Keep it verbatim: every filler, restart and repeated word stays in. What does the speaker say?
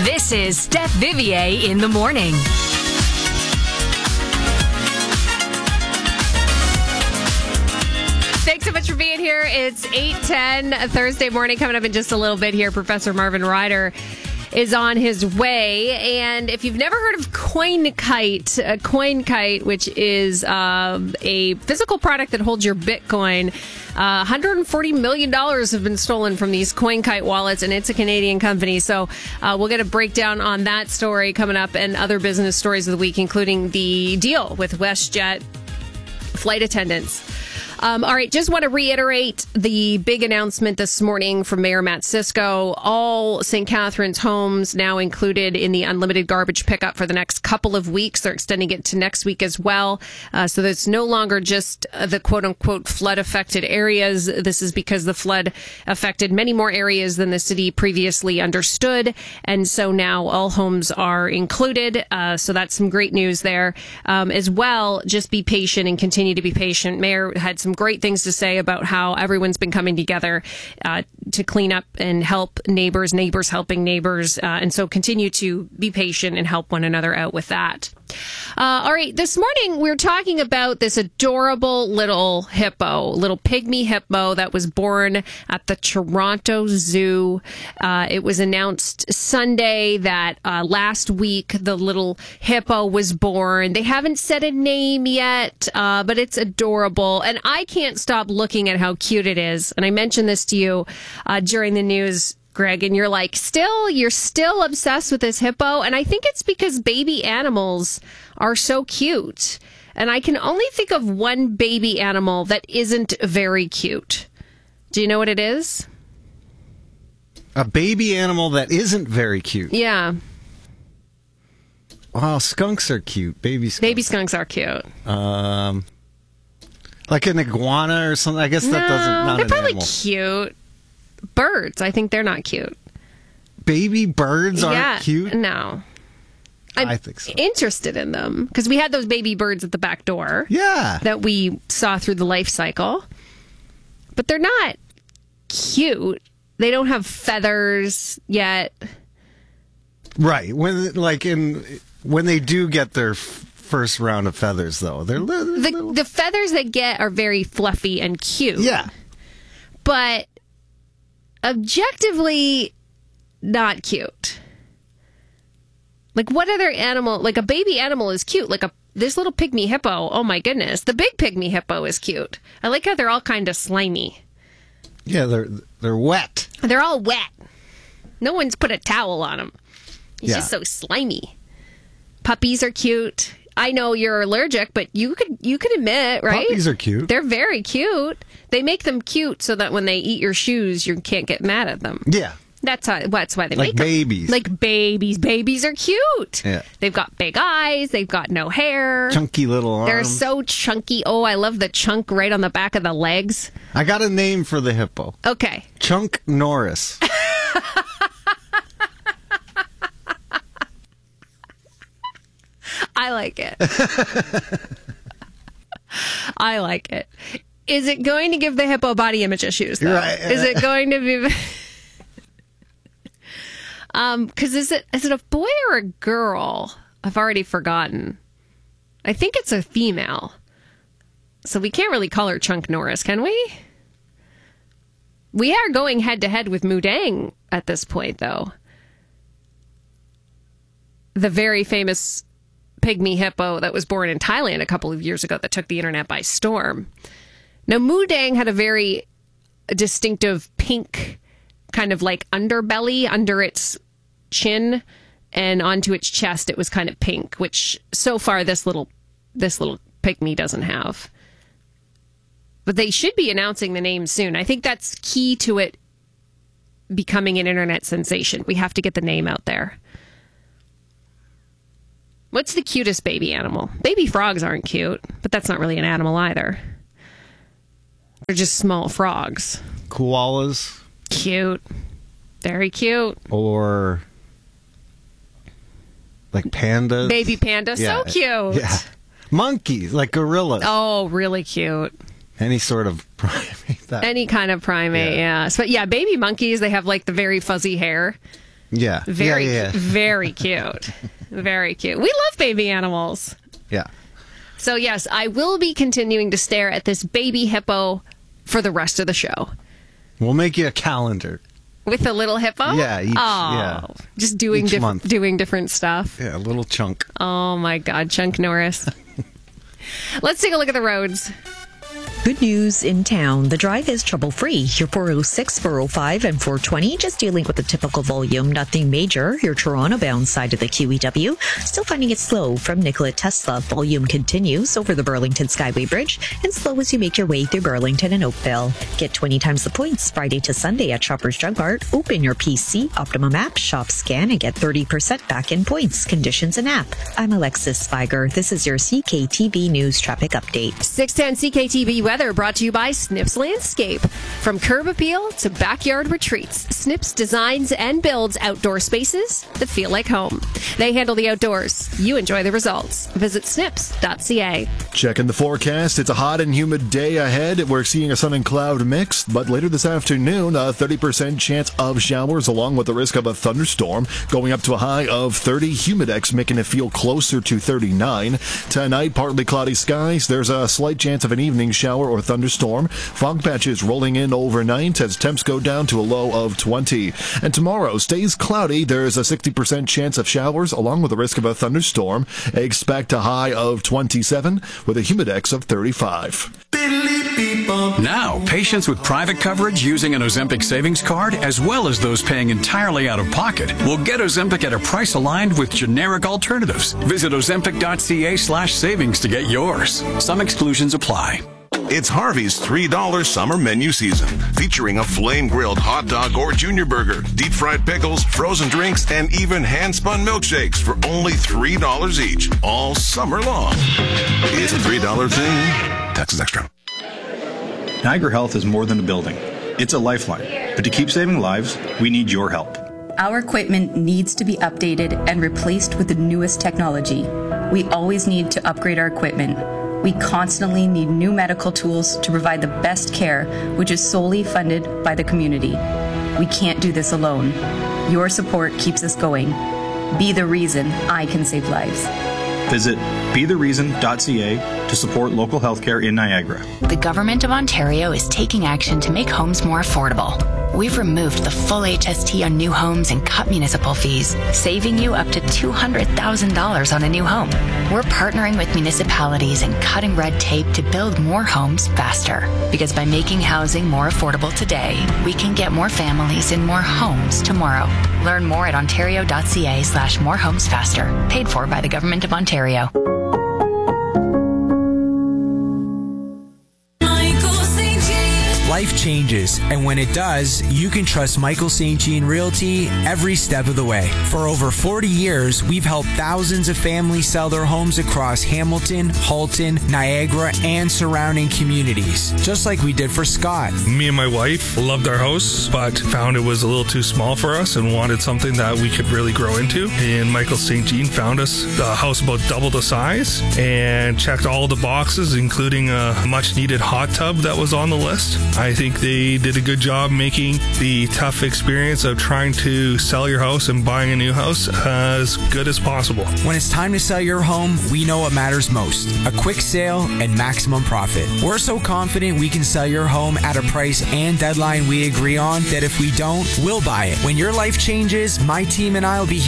This is Steph Vivier in the morning. Thanks so much for being here. It's eight ten, Thursday morning. Coming up in just a little bit here, Professor Marvin Ryder is on his way. And if you've never heard of CoinKite, uh, CoinKite, which is um, a physical product that holds your Bitcoin, uh, one hundred forty million dollars have been stolen from these CoinKite wallets, and it's a Canadian company. So uh, we'll get a breakdown on that story coming up and other business stories of the week, including the deal with WestJet flight attendants. Um, all right, just want to reiterate the big announcement this morning from Mayor Matt Cisco. All Saint Catharines homes now included in the unlimited garbage pickup for the next couple of weeks. They're extending it to next week as well. Uh, so that's no longer just the quote-unquote flood-affected areas. This is because the flood affected many more areas than the city previously understood. And so now all homes are included. Uh, so that's some great news there. Um, as well, just be patient and continue to be patient. Mayor had some great things to say about how everyone's been coming together uh, to clean up and help neighbors, neighbors helping neighbors. Uh, and so continue to be patient and help one another out with that. Uh, all right. This morning, we're talking about this adorable little hippo, little pygmy hippo that was born at the Toronto Zoo. Uh, it was announced Sunday that uh, last week the little hippo was born. They haven't said a name yet, uh, but it's adorable. And I can't stop looking at how cute it is. And I mentioned this to you uh, during the news, Greg, and you're like, still, you're still obsessed with this hippo. And I think it's because baby animals are so cute. And I can only think of one baby animal that isn't very cute. Do you know what it is? A baby animal that isn't very cute. Yeah. Wow, skunks are cute. Baby skunks. Baby skunks are cute. Um, like an iguana or something. I guess that no, doesn't. Not they're an probably animal. cute. Birds, I think they're not cute. Baby birds aren't yeah, cute? No. I'm I think so. interested in them because we had those baby birds at the back door. Yeah. That we saw through the life cycle. But they're not cute. They don't have feathers yet. Right. When like in when they do get their f- first round of feathers, though, they're little. The, little... the feathers they get are very fluffy and cute. Yeah. But objectively not cute. Like what other animal, like a baby animal is cute. Like a this little pygmy hippo, oh my goodness. The big pygmy hippo is cute. I like how they're all kind of slimy. Yeah, they're they're wet. They're all wet. No one's put a towel on them. He's Yeah. just so slimy. Puppies are cute. I know you're allergic, but you could you could admit, right? Puppies are cute. They're very cute. They make them cute so that when they eat your shoes, you can't get mad at them. Yeah. That's how, that's why they Like make them. babies. Like babies. Babies are cute. Yeah. They've got big eyes. They've got no hair. Chunky little arms. They're so chunky. Oh, I love the chunk right on the back of the legs. I got a name for the hippo. Okay. Chunk Norris. I like it. I like it. Is it going to give the hippo body image issues, though? Right. Is it going to be... um, because is it is it a boy or a girl? I've already forgotten. I think it's a female. So we can't really call her Chunk Norris, can we? We are going head-to-head with Mudang at this point, though. The very famous pygmy hippo that was born in Thailand a couple of years ago that took the internet by storm. Now, Mudang had a very distinctive pink kind of like underbelly under its chin, and onto its chest it was kind of pink, which so far this little this little pygmy doesn't have. But they should be announcing the name soon. I think that's key to it becoming an internet sensation. We have to get the name out there. What's the cutest baby animal? Baby frogs aren't cute, but that's not really an animal either. They're just small frogs. Koalas. Cute. Very cute. Or like pandas. Baby panda. Yeah. So cute. Yeah. Monkeys, like gorillas. Oh, really cute. Any sort of primate. That. Any kind of primate, yeah. Yeah. So, yeah, baby monkeys, they have like the very fuzzy hair. Yeah. Very, yeah, yeah, yeah. very cute. Very cute. We love baby animals. Yeah. So, yes, I will be continuing to stare at this baby hippo for the rest of the show. We'll make you a calendar. With a little hippo? Yeah. Each, oh, yeah. Just doing, Each diff- month. doing different stuff. Yeah, a little chunk. Oh, my God. Chunk Norris. Let's take a look at the roads. Good news in town. The drive is trouble-free. Your four oh six, four oh five, and four twenty just dealing with the typical volume. Nothing major. Your Toronto-bound side of the Q E W still finding it slow from Nikola Tesla. Volume continues over the Burlington Skyway Bridge and slow as you make your way through Burlington and Oakville. Get twenty times the points Friday to Sunday at Shoppers Drug Mart. Open your P C, Optimum app, shop, scan, and get thirty percent back in points. Conditions and app. I'm Alexis Spiger. This is your C K T B News Traffic Update. six ten C K T B weather brought to you by Snips Landscape. From curb appeal to backyard retreats, Snips designs and builds outdoor spaces that feel like home. They handle the outdoors. You enjoy the results. Visit snips dot c a. Checking the forecast. It's a hot and humid day ahead. We're seeing a sun and cloud mix, but later this afternoon, a thirty percent chance of showers along with the risk of a thunderstorm, going up to a high of thirty. Humidex making it feel closer to thirty-nine. Tonight, partly cloudy skies. There's a slight chance of an evening shower or thunderstorm. Fog patches rolling in overnight as temps go down to a low of twenty. And tomorrow stays cloudy. There's a sixty percent chance of showers along with the risk of a thunderstorm. Expect a high of twenty-seven with a humidex of thirty-five. Now, patients with private coverage using an Ozempic savings card, as well as those paying entirely out of pocket, will get Ozempic at a price aligned with generic alternatives. Visit ozempic dot c a slash savings to get yours. Some exclusions apply. It's Harvey's three dollar summer menu season, featuring a flame-grilled hot dog or junior burger, deep-fried pickles, frozen drinks, and even hand-spun milkshakes for only three dollars each, all summer long. It's a three dollar thing. Taxes extra. Niagara Health is more than a building. It's a lifeline. But to keep saving lives, we need your help. Our equipment needs to be updated and replaced with the newest technology. We always need to upgrade our equipment. We constantly need new medical tools to provide the best care, which is solely funded by the community. We can't do this alone. Your support keeps us going. Be the reason I can save lives. Visit be the reason dot c a to support local healthcare in Niagara. The Government of Ontario is taking action to make homes more affordable. We've removed the full H S T on new homes and cut municipal fees, saving you up to two hundred thousand dollars on a new home. We're partnering with municipalities and cutting red tape to build more homes faster. Because by making housing more affordable today, we can get more families in more homes tomorrow. Learn more at ontario dot c a slash more homes faster. Paid for by the Government of Ontario. Life changes, and when it does, you can trust Michael Saint Jean Realty every step of the way. For over forty years, we've helped thousands of families sell their homes across Hamilton, Halton, Niagara, and surrounding communities, just like we did for Scott. Me and my wife loved our house, but found it was a little too small for us and wanted something that we could really grow into. And Michael Saint Jean found us a house about double the size and checked all the boxes, including a much-needed hot tub that was on the list. I think they did a good job making the tough experience of trying to sell your house and buying a new house as good as possible. When it's time to sell your home, we know what matters most: a quick sale and maximum profit. We're so confident we can sell your home at a price and deadline we agree on that if we don't, we'll buy it. When your life changes, my team and I will be here